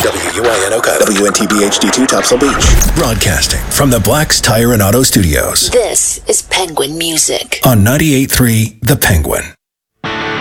WUIN Oka, WNTB HD2 Topsail Beach. Broadcasting from the Black's Tire and Auto Studios. This is Penguin Music On 98.3 The Penguin.